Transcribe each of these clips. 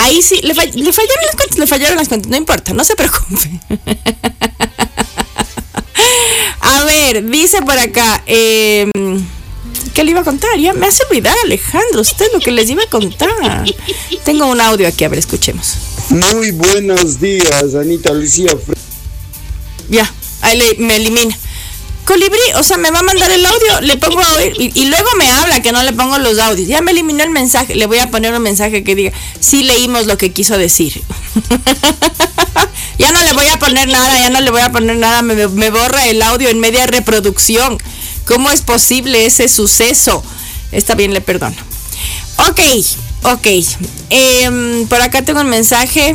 ahí sí, le fallaron las cuentas, no importa, no se preocupe. A ver, dice por acá, ¿qué le iba a contar? Ya me hace olvidar, Alejandro, usted lo que les iba a contar. Tengo un audio aquí, a ver, escuchemos. Muy buenos días, Anita Lucía. Ya, ahí me elimina. Colibrí, o sea, me va a mandar el audio, le pongo a oír y luego me habla que no le pongo los audios. Ya me eliminó el mensaje, le voy a poner un mensaje que diga, sí leímos lo que quiso decir. Ya no le voy a poner nada, me borra el audio en media reproducción. ¿Cómo es posible ese suceso? Está bien, le perdono. Ok. Por acá tengo un mensaje.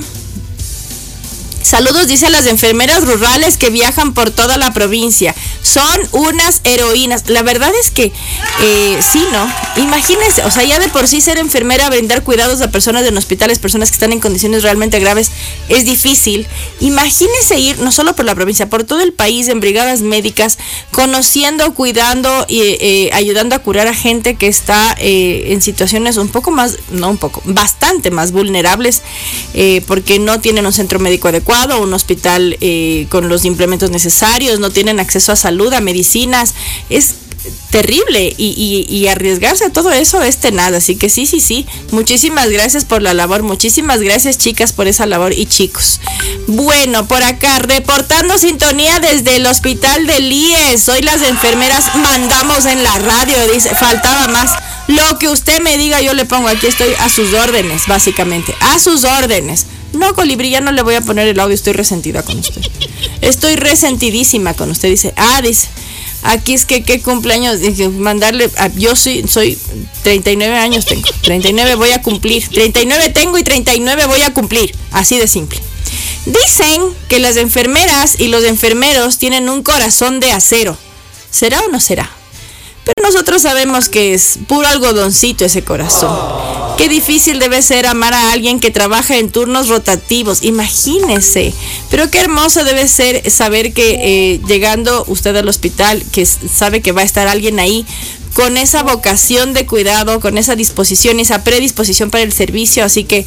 Saludos, dice a las enfermeras rurales que viajan por toda la provincia. Son unas heroínas. La verdad es que sí, ¿no? Imagínense, o sea, ya de por sí ser enfermera, brindar cuidados a personas en hospitales, personas que están en condiciones realmente graves, es difícil. Imagínense ir, no solo por la provincia, por todo el país, en brigadas médicas, conociendo, cuidando y ayudando a curar a gente que está en situaciones bastante más vulnerables, porque no tienen un centro médico adecuado, un hospital con los implementos necesarios, no tienen acceso a salud, a medicinas. Es terrible y arriesgarse a todo eso es tenaz, así que sí, muchísimas gracias por la labor, muchísimas gracias, chicas, por esa labor, y chicos. Bueno, por acá reportando sintonía desde el hospital del IES. Hoy las enfermeras mandamos en la radio, dice, faltaba más. Lo que usted me diga yo le pongo, aquí estoy a sus órdenes, básicamente, a sus órdenes. No, Colibrí, ya no le voy a poner el audio, estoy resentida con usted. Estoy resentidísima con usted, dice, aquí es que qué cumpleaños, dije, mandarle, yo soy 39 años tengo, 39 voy a cumplir, 39 tengo y 39 voy a cumplir, así de simple. Dicen que las enfermeras y los enfermeros tienen un corazón de acero. ¿Será o no será? Pero nosotros sabemos que es puro algodoncito ese corazón. Qué difícil debe ser amar a alguien que trabaja en turnos rotativos, imagínese. Pero qué hermoso debe ser saber que llegando usted al hospital, que sabe que va a estar alguien ahí con esa vocación de cuidado, con esa disposición, esa predisposición para el servicio. Así que,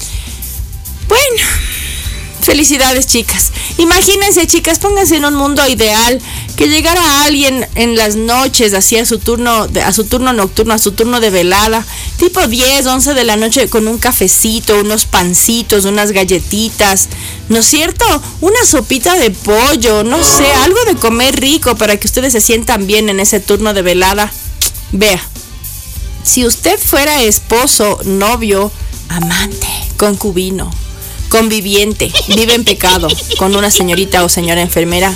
bueno, felicidades, chicas. Imagínense, chicas, pónganse en un mundo ideal, que llegara alguien en las noches, hacía su turno nocturno, a su turno de velada, tipo 10, 11 de la noche, con un cafecito, unos pancitos, unas galletitas, ¿no es cierto? Una sopita de pollo, no sé, algo de comer rico para que ustedes se sientan bien en ese turno de velada. Vea, si usted fuera esposo, novio, amante, concubino, conviviente, vive en pecado con una señorita o señora enfermera,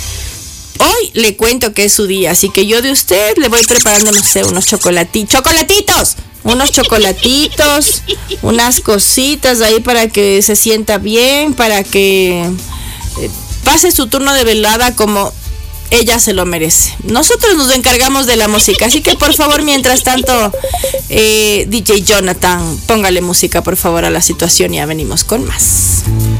hoy le cuento que es su día, así que yo de usted le voy preparando, no sé, unos chocolatitos, unas cositas ahí para que se sienta bien, para que pase su turno de velada como ella se lo merece. Nosotros nos encargamos de la música, así que por favor, mientras tanto, DJ Jonathan, póngale música por favor a la situación y ya venimos con más.